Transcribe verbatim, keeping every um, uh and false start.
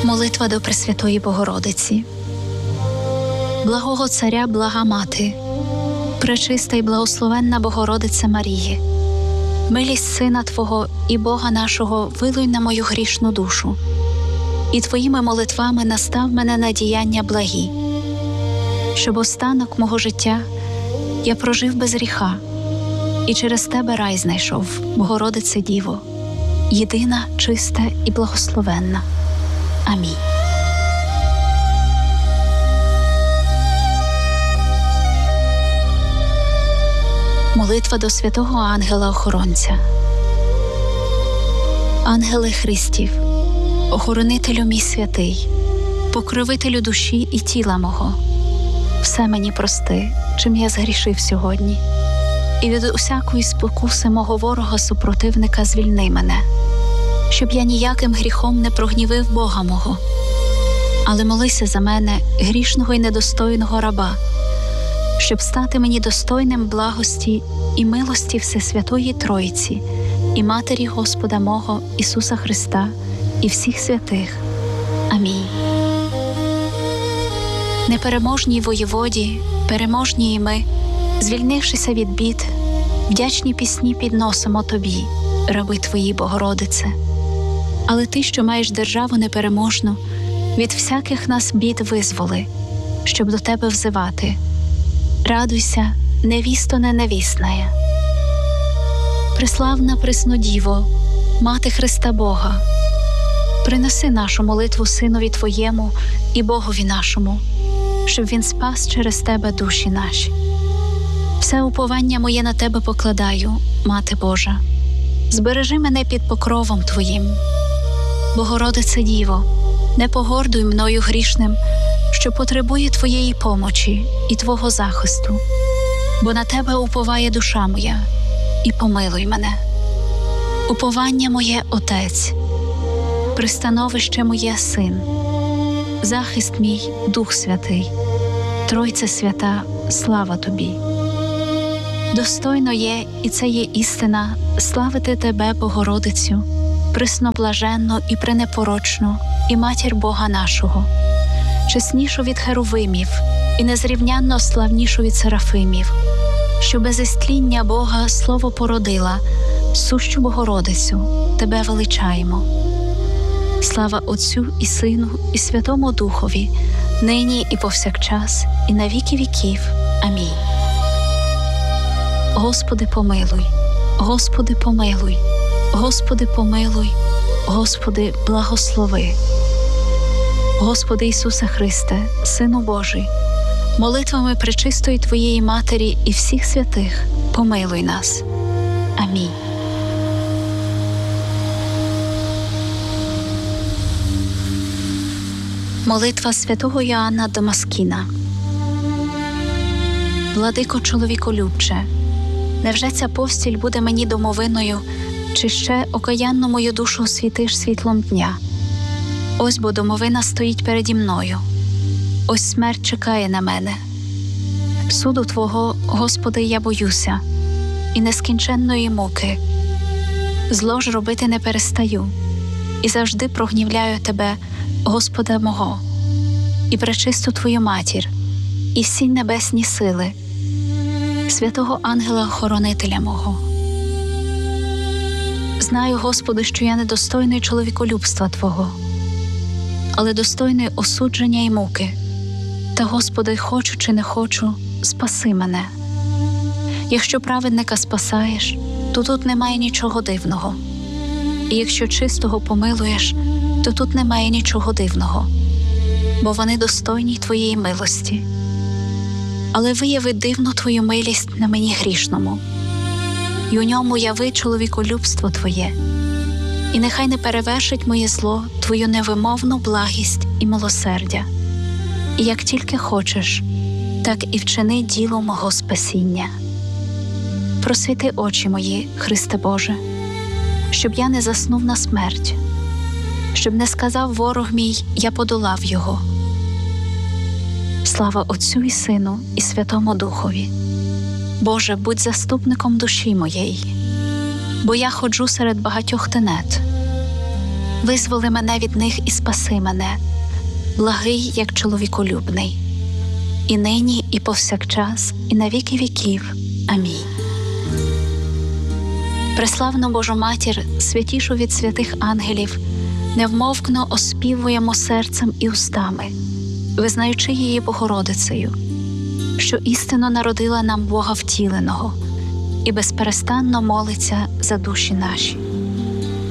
Молитва до Пресвятої Богородиці. Благого Царя, блага Мати, пречиста й благословенна Богородице Маріє, милість Сина Твого і Бога нашого вилуй на мою грішну душу, і Твоїми молитвами настав мене на діяння благі, щоб останок мого життя я прожив без гріха, і через Тебе рай знайшов, Богородице Діво, єдина, чиста і благословенна. Амінь. Молитва до святого ангела-охоронця. Ангеле Христів, охоронителю мій святий, покровителю душі і тіла мого, все мені прости, чим я згрішив сьогодні, і від усякої спокуси мого ворога-супротивника звільни мене, щоб я ніяким гріхом не прогнівив Бога мого. Але молися за мене, грішного і недостойного раба, щоб стати мені достойним благості і милості Всесвятої Тройці і Матері Господа мого Ісуса Христа і всіх святих. Амінь. Непереможній воєводі, переможні і ми, звільнившися від бід, вдячні пісні підносимо Тобі, раби Твої, Богородице. Але Ти, що маєш державу непереможну, від всяких нас бід визволи, щоб до Тебе взивати. Радуйся, невісто ненавісная. Преславна Преснодіво, Мати Христа Бога, принеси нашу молитву Синові Твоєму і Богові нашому, щоб Він спас через Тебе душі наші. Все уповання моє на Тебе покладаю, Мати Божа. Збережи мене під покровом Твоїм. Богородице Діво, не погордуй мною грішним, що потребує Твоєї помочі і Твого захисту, бо на Тебе уповає душа моя, і помилуй мене. Уповання моє Отець, пристановище моє Син, захист мій Дух Святий, Тройце свята, слава Тобі. Достойно є, і це є істина, славити Тебе, Богородицю, пресноблаженну і пренепорочну, і Матір Бога нашого, чеснішу від херовимів і незрівнянно славнішу від серафимів, що без істління Бога слово породила, сущу Богородицю, Тебе величаємо. Слава Отцю і Сину і Святому Духові, нині і повсякчас, і на віки віків. Амінь. Господи, помилуй, Господи, помилуй, Господи, помилуй, Господи, благослови. Господи Ісусе Христе, Сину Божий, молитвами пречистої Твоєї Матері і всіх святих, помилуй нас. Амінь. Молитва святого Йоанна Дамаскіна. Владико чоловіколюбче, невже ця постіль буде мені домовиною, чи ще окаянну мою душу освітиш світлом дня? Ось бо домовина стоїть переді мною, ось смерть чекає на мене. Суду Твого, Господи, я боюся, і нескінченної муки. Зло ж робити не перестаю, і завжди прогнівляю Тебе, Господа мого, і пречисту Твою Матір, і всі небесні сили, святого ангела-охоронителя мого. Знаю, Господи, що я недостойний чоловіколюбства Твого, але достойний осудження й муки. Та, Господи, хочу чи не хочу, спаси мене. Якщо праведника спасаєш, то тут немає нічого дивного. І якщо чистого помилуєш, то тут немає нічого дивного, бо вони достойні Твоєї милості. Але вияви дивну Твою милість на мені грішному, і у ньому яви чоловіколюбство Твоє, і нехай не перевершить моє зло Твою невимовну благість і милосердя. І як тільки хочеш, так і вчини діло мого спасіння. Просвіти очі мої, Христе Боже, щоб я не заснув на смерть, щоб не сказав ворог мій, я подолав його. Слава Отцю і Сину і Святому Духові. Боже, будь заступником душі моєї, бо я ходжу серед багатьох тенет. Визволи мене від них і спаси мене, благий, як чоловіколюбний, і нині, і повсякчас, і на віки віків. Амінь. Преславну Божу Матір, святішу від святих ангелів, невмовкно оспівуємо серцем і устами, визнаючи її Богородицею, що істинно народила нам Бога втіленого і безперестанно молиться за душі наші.